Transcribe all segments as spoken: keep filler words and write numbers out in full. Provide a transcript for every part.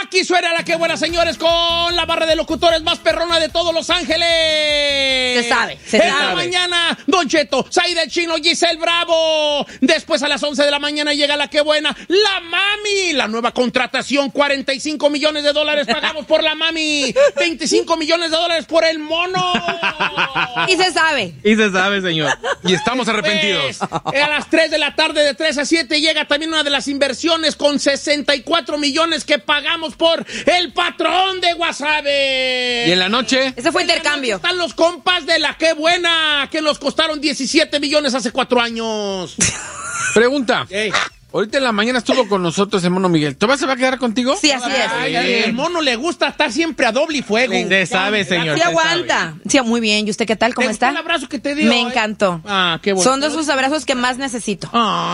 Aquí suena la que buena, señores, con la barra de locutores más perrona de todos Los Ángeles. Se sabe, se en sabe. la mañana, Don Cheto, Saida el Chino, Giselle Bravo. Después a las once de la mañana llega la que buena, la Mami. La nueva contratación, cuarenta y cinco millones de dólares pagamos por la Mami. veinticinco millones de dólares por el mono. Y se sabe. Y se sabe, señor. Y estamos arrepentidos. Pues, a las tres de la tarde, de tres a siete, llega también una de las inversiones con sesenta y cuatro millones que pagamos por el patrón de Guasave. Y en la noche... Ese fue intercambio. Están los compas de la que buena, que nos costaron diecisiete millones hace cuatro años. Pregunta. Ey. Ahorita en la mañana estuvo con nosotros el mono Miguel. ¿Todavía se va a quedar contigo? Sí, así es. Ay, el mono le gusta estar siempre a doble fuego. Se sabe, señor. Sí aguanta. Sí, muy bien. ¿Y usted qué tal? ¿Cómo ¿Te gustó está? el abrazo que te dio? Me eh? encantó. Ah, qué bueno. Son de esos abrazos que más necesito.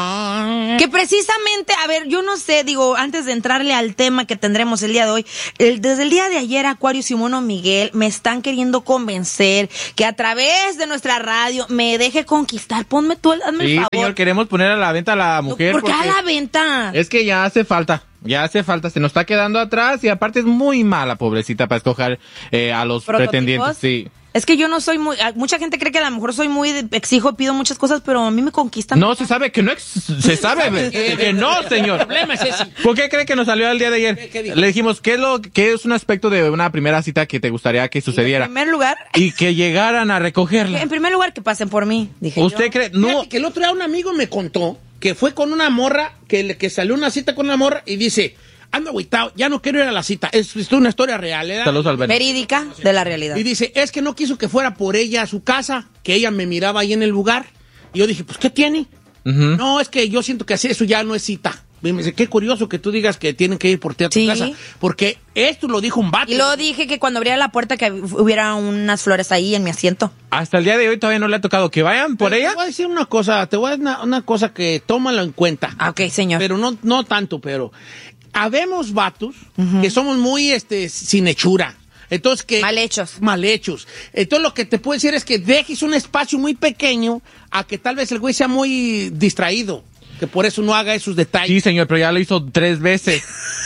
Ah. Que precisamente, a ver, yo no sé, digo, antes de entrarle al tema que tendremos el día de hoy, el, desde el día de ayer, Aquarius y Mono Miguel me están queriendo convencer que a través de nuestra radio me deje conquistar. Ponme tú, hazme Sí, el favor. señor, queremos poner a la venta a la mujer. ¿Por qué porque a la venta? Es que ya hace falta, ya hace falta, se nos está quedando atrás y aparte es muy mala, pobrecita, para escoger eh, a los ¿Prototipos? pretendientes. Sí. Es que yo no soy muy... Mucha gente cree que a lo mejor soy muy de- exijo, pido muchas cosas, pero a mí me conquistan. No, se sabe que no, ex- se sabe que, que no, señor. El problema es ese. ¿Por qué cree que nos salió el día de ayer? ¿Qué- qué dijo? Le dijimos, ¿qué es lo qué es un aspecto de una primera cita que te gustaría que sucediera? En primer lugar, Y que llegaran a recogerla. en primer lugar que pasen por mí, dije ¿Usted yo. cree? No. Fíjate que el otro día un amigo me contó que fue con una morra, que, le- que salió una cita con una morra y dice, ando agüitado, ya no quiero ir a la cita. Es, es una historia real, ¿eh? Saludos al Beni. Verídica de la realidad. Y dice, es que no quiso que fuera por ella a su casa, que ella me miraba ahí en el lugar. Y yo dije, pues, ¿qué tiene? Ujú. No, es que yo siento que así eso ya no es cita. Y me dice, qué curioso que tú digas que tienen que ir por ti a tu Sí. casa. Porque esto lo dijo un vato. Y luego dije que cuando abriera la puerta que hubiera unas flores ahí en mi asiento. Hasta el día de hoy todavía no le ha tocado que vayan por Pero ella. Te voy a decir una cosa, te voy a decir una, una cosa que tómalo en cuenta. Ah, ok, señor. Pero no, no tanto, pero habemos vatos que somos muy este sin hechura. Entonces que Mal hechos. Mal hechos. Entonces lo que te puedo decir es que dejes un espacio muy pequeño a que tal vez el güey sea muy distraído, que por eso no haga esos detalles. Sí, señor, pero ya lo hizo tres veces.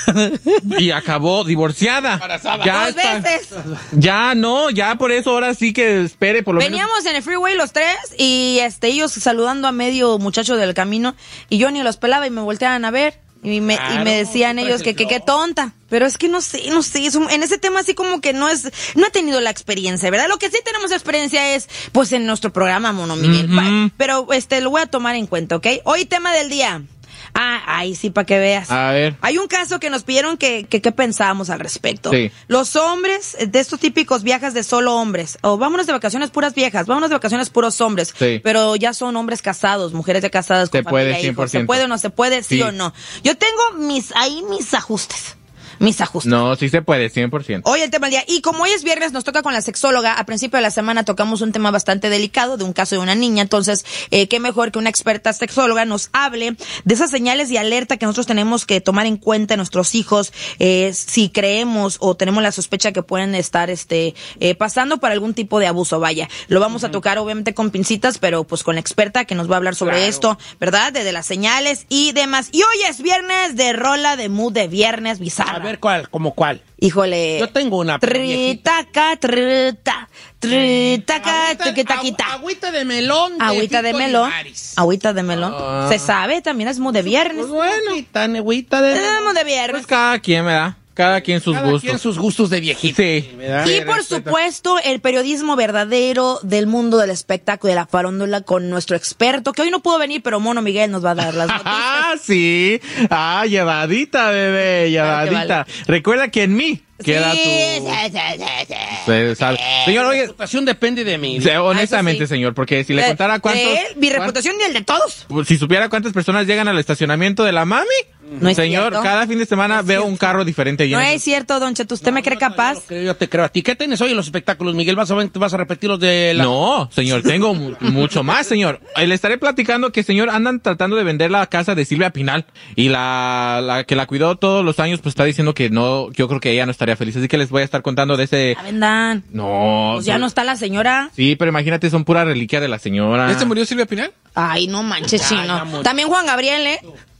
Y acabó divorciada. Embarazada. Ya Dos está- veces. Ya no, ya por eso ahora sí que espere por lo menos. Veníamos en el freeway los tres y este ellos saludando a medio muchacho del camino y yo ni los pelaba y me volteaban a ver y me, y Claro, me decían tú ellos traes que el que qué flow. tonta. Pero es que no sé, no sé, es un- en ese tema así como que no es, no he tenido la experiencia, ¿verdad? Lo que sí tenemos experiencia es, pues, en nuestro programa, Mono Miguel. Ujú. Pa- Pero, este, lo voy a tomar en cuenta, ¿ok? Hoy tema del día. Ah, ahí sí, para que veas. A ver. Hay un caso que nos pidieron que, que, qué pensábamos al respecto. Sí. Los hombres de estos típicos viajes de solo hombres, o vámonos de vacaciones puras viejas, vámonos de vacaciones puros hombres, Sí. pero ya son hombres casados, mujeres ya casadas con Se puede, familia, cien por hijos. ¿Se ciento. puede o no se puede? Sí, Sí. o no. Yo tengo mis, ahí mis ajustes. Mis ajustes. No, sí se puede, cien por ciento. Hoy el tema del día. Y como hoy es viernes, nos toca con la sexóloga. A principio de la semana tocamos un tema bastante delicado de un caso de una niña. Entonces, eh, qué mejor que una experta sexóloga nos hable de esas señales de alerta que nosotros tenemos que tomar en cuenta en nuestros hijos, eh, si creemos o tenemos la sospecha que pueden estar este eh, pasando por algún tipo de abuso. Vaya, lo vamos a tocar obviamente con pincitas, pero pues con la experta que nos va a hablar sobre Claro. esto, ¿verdad? De, de las señales y demás. Y hoy es viernes de rola de mood de viernes bizarra. A ver cuál, como cuál. Híjole. Yo tengo una Tritaca, trita, tritaca, Agüita- tiquitaquita. agu- Agüita de melón. Agüita de Fito melón. Olivares. Agüita de melón. Ah. Se sabe, también es muy de viernes. Pues bueno, agüita, agüita de melón. Tenemos de viernes. Pues cada quien, ¿verdad? Cada quien sus Cada gustos. quien sus gustos de viejito. Sí. ¿verdad? Y por supuesto, el periodismo verdadero del mundo del espectáculo, de la farándula, con nuestro experto, que hoy no pudo venir, pero Mono Miguel nos va a dar las noticias. Ah, sí. Ah, llevadita, bebé, Claro que llevadita. Recuerda que en mí queda Sí, tu... sí, sí, sí, sí. Se sabe. Señor, La oye, reputación depende de mí. se- honestamente, Ah, eso sí. señor, porque si le De- contara cuántos... de él, mi cuán- reputación y el de todos. pues, si supiera cuántas personas llegan al estacionamiento de la mami, No es señor, cierto. cada fin de semana veo un carro diferente No lleno. es cierto, don Cheto. ¿Usted me cree capaz? Yo, creo, yo te creo a ti. ¿Qué tienes hoy en los espectáculos, Miguel? ¿Vas a, vas a repetir los de la... No, señor, tengo mu- mucho más, señor. Eh, Le estaré platicando que, señor, andan tratando de vender la casa de Silvia Pinal y la, la que la cuidó todos los años, pues está diciendo que no, yo creo que ella no estaría feliz. Así que les voy a estar contando de ese... La vendan. No. Pues ya no está la señora. Sí, pero imagínate, son pura reliquia de la señora. ¿Este murió Silvia Pinal? Ay, no manches, Ya, chino. ya murió. También Juan Gabriel, ¿eh?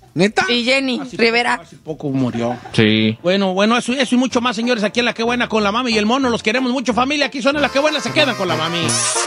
¿Neta? Y Jenny Hace Rivera. Poco, hace poco murió. Sí. Bueno, bueno, eso, eso y mucho más, señores, aquí en La Que Buena con la Mami y el Mono. Los queremos mucho, familia. Aquí suena La Que Buena, se quedan con la Mami.